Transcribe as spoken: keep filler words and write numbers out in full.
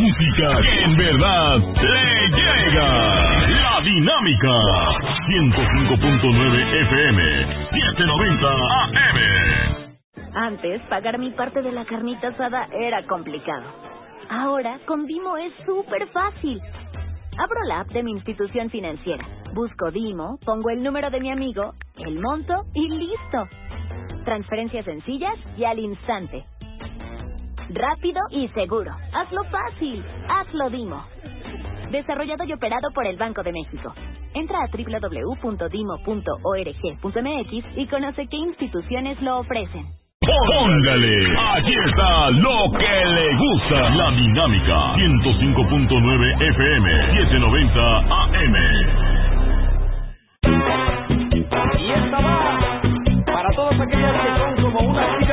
música que en verdad le llega. La Dinámica. ciento cinco punto nueve F M. setecientos noventa A M. Antes, pagar mi parte de la carnita asada era complicado. Ahora, con Dimo es súper fácil. Abro la app de mi institución financiera, busco Dimo, pongo el número de mi amigo, el monto y listo. Transferencias sencillas y al instante. Rápido y seguro. Hazlo fácil. Hazlo Dimo. Desarrollado y operado por el Banco de México. Entra a doble u doble u doble u punto dimo punto org punto m x y conoce qué instituciones lo ofrecen. Póngale, aquí está lo que le gusta. La Dinámica. ciento cinco punto nueve F M. setecientos noventa A M. Y esta va para todos aquellos que son como una